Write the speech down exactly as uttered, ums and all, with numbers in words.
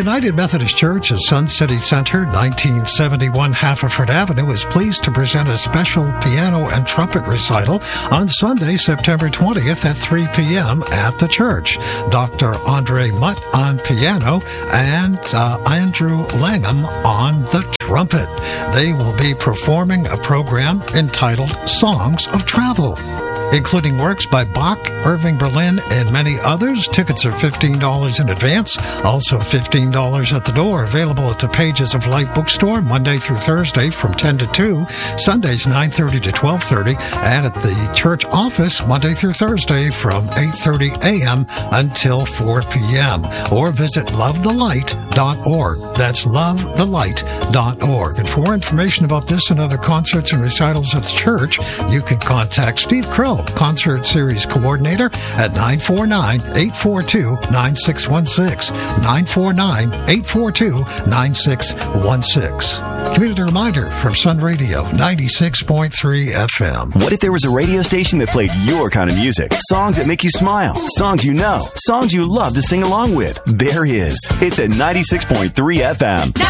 United Methodist Church of Sun City Center, nineteen seventy-one Haverford Avenue, is pleased to present a special piano and trumpet recital on Sunday, September twentieth at three p.m. at the church. Doctor Andre Mutt on piano and uh, Andrew Langham on the trumpet. They will be performing a program entitled Songs of Travel, including works by Bach, Irving Berlin, and many others. Tickets are fifteen dollars in advance, also fifteen dollars at the door. Available at the Pages of Life bookstore Monday through Thursday from ten to two, Sundays nine thirty to twelve thirty, and at the church office Monday through Thursday from eight thirty a.m. until four p.m. Or visit love the light dot org. That's love the light dot org. And for more information about this and other concerts and recitals at the church, you can contact Steve Crow, Concert Series Coordinator, at nine four nine, eight four two, nine six one six, nine four nine, eight four two, nine six one six. Community reminder from Sun Radio, ninety-six point three F M. What if there was a radio station that played your kind of music? Songs that make you smile, songs you know, songs you love to sing along with. There is. It's at ninety-six point three F M.